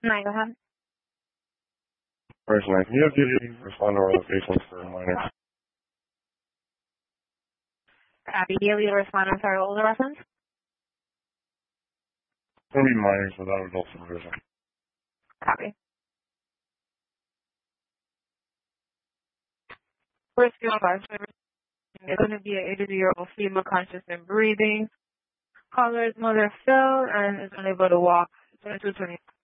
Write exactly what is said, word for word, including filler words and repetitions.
Nine, go ahead. First nine, can you have duty respond to our locations for minors? Copy. Daily respondents are older reference. It's going to be minors without adult supervision. Copy. First field bar service is going to be an eighty-year-old female conscious and breathing. Caller's mother fell and is unable to walk. twenty-two twenty.